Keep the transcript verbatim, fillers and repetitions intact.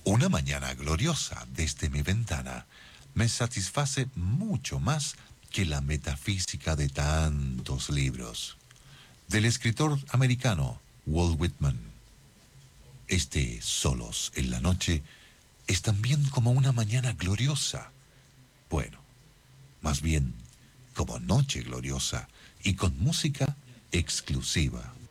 Una mañana gloriosa desde mi ventana me satisface mucho más que la metafísica de tantos libros. Del escritor americano Walt Whitman. Este Solos en la noche es también como una mañana gloriosa. Bueno, más bien como noche gloriosa y con música exclusiva.